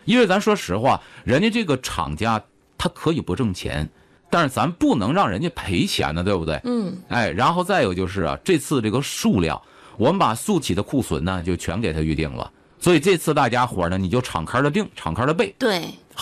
因为咱说实话，人家这个厂家他可以不挣钱，但是咱不能让人家赔钱呢，对不对？哎，然后再有就是啊，这次这个数量，我们把速启的库存呢就全给他预定了，所以这次大家伙呢，你就敞开的定，敞开的备。 对。